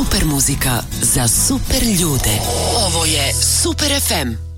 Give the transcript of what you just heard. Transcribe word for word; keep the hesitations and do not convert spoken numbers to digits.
Super muzika za super ljude. Ovo je Super ef em.